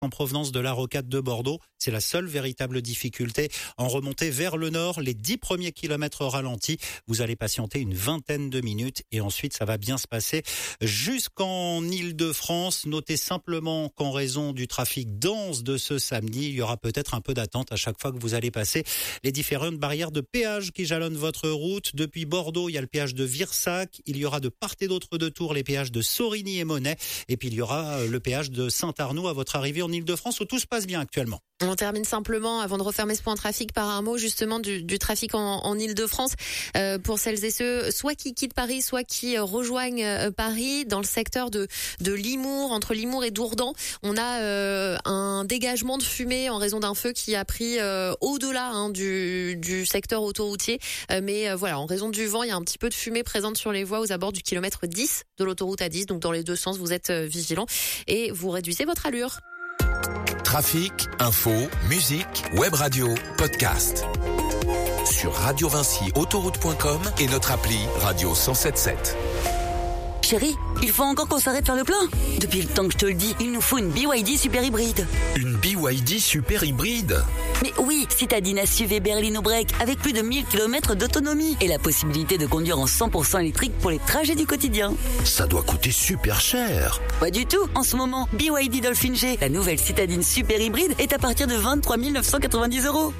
en provenance de la rocade de Bordeaux. C'est la seule véritable difficulté. En remontée vers le nord, les 10 premiers kilomètres ralentis. Vous allez patienter une vingtaine de minutes et ensuite ça va bien se passer jusqu'en Île-de-France. Notez simplement qu'en raison du trafic dense de ce samedi, il y aura peut-être un peu d'attente à chaque fois que vous allez passer les différentes barrières de péage qui jalonnent votre route. Depuis Bordeaux, il y a le péage de Virsac. Il y aura de part et d'autre de Tours les péages de Sorigny et Monnet. Et puis il y aura le péage de Saint-Arnoux à votre arrivée en Île-de-France où tout se passe bien actuellement. On termine simplement, avant de refermer ce point trafic, par un mot justement du trafic en Île-de-France. Pour celles et ceux, soit qui quittent Paris, soit qui rejoignent Paris, dans le secteur de Limours, entre Limours et Dourdan, on a un dégagement de fumée en raison d'un feu qui a pris au-delà du secteur autoroutier. Mais voilà, en raison du vent, il y a un petit peu de fumée présente sur les voies aux abords du kilomètre 10 de l'autoroute A10. Donc dans les deux sens, vous êtes vigilants et vous réduisez votre allure. Trafic, info, musique, web radio, podcast. Sur Radio Vinci, autoroute.com et notre appli Radio 107.7. Chérie, il faut encore qu'on s'arrête faire le plein. Depuis le temps que je te le dis, il nous faut une BYD super hybride. Une BYD super hybride? Mais oui, citadine SUV berlino break avec plus de 1000 km d'autonomie et la possibilité de conduire en 100% électrique pour les trajets du quotidien. Ça doit coûter super cher. Pas du tout. En ce moment, BYD Dolphin G, la nouvelle citadine super hybride, est à partir de 23 990 €.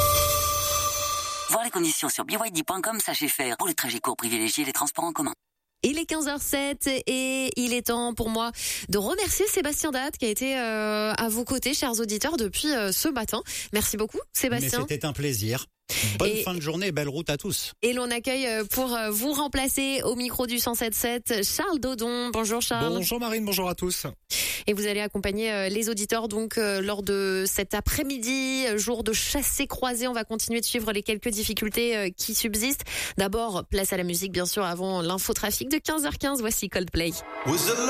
Voir les conditions sur byd.com, sachez faire. Pour les trajets courts, privilégiez les transports en commun. Il est 15h07 et il est temps pour moi de remercier Sébastien Date qui a été à vos côtés, chers auditeurs, depuis ce matin. Merci beaucoup, Sébastien. Mais c'était un plaisir. Bonne fin de journée et belle route à tous. Et l'on accueille pour vous remplacer au micro du 107.7 Charles Dodon. Bonjour Charles. Bonjour Marine, bonjour à tous. Et vous allez accompagner les auditeurs donc lors de cet après-midi, jour de chassé-croisé. On va continuer de suivre les quelques difficultés qui subsistent. D'abord, place à la musique bien sûr avant l'infotrafic de 15h15. Voici Coldplay.